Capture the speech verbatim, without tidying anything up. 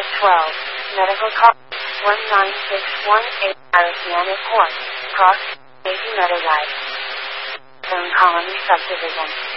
twelve, medical call one nine six one eight, Oceanic Court, Cross, Navy Meadow Life. Zone Colony Subdivision.